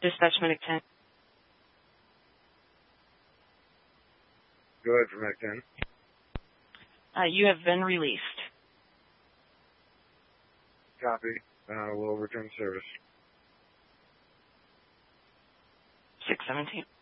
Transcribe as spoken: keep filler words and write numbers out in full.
Dispatch Medic ten. Go ahead for Medic ten. Uh, you have been released. Copy. Uh, we'll return service. six seventeen.